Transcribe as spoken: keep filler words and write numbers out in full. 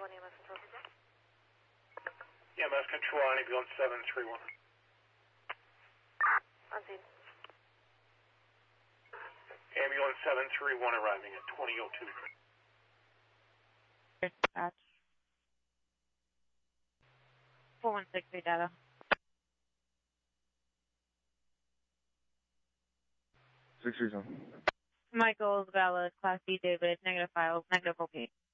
one, E M S control. E M S control on ambulance seven three one. On scene. Ambulance seven three one arriving at twenty oh two. Dispatch. four one six three data. six three seven. Michael's valid, Class B David, negative five, negative O P.